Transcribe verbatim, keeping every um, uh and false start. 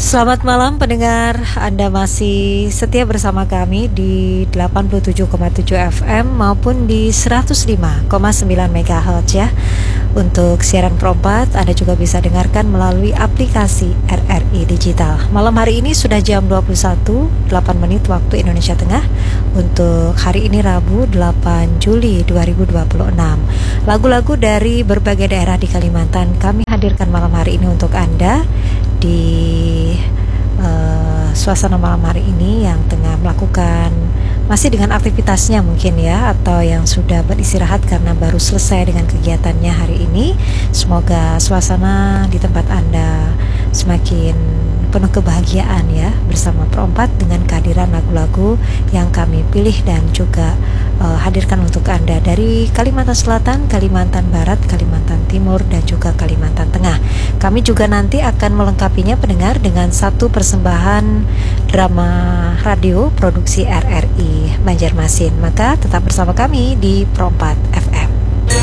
Selamat malam pendengar, Anda masih setia bersama kami di delapan puluh tujuh koma tujuh F M maupun di seratus lima koma sembilan MHz ya. Untuk siaran perempat, Anda juga bisa dengarkan melalui aplikasi R R I Digital. Malam hari ini sudah jam dua puluh satu lewat delapan menit waktu Indonesia Tengah. Untuk hari ini Rabu delapan Juli dua ribu dua puluh enam. Lagu-lagu dari berbagai daerah di Kalimantan kami hadirkan malam hari ini untuk Anda di uh, suasana malam hari ini yang tengah melakukan masih dengan aktivitasnya mungkin ya, atau yang sudah beristirahat karena baru selesai dengan kegiatannya hari ini. Semoga suasana di tempat Anda semakin penuh kebahagiaan ya, bersama perempat dengan kehadiran lagu-lagu yang kami pilih dan juga uh, hadirkan untuk Anda dari Kalimantan Selatan, Kalimantan Barat, Kalimantan Timur, dan juga Kalimantan Tengah. Kami juga nanti akan melengkapinya pendengar dengan satu persembahan drama radio produksi R R I Banjarmasin. Maka tetap bersama kami di Perempat F M.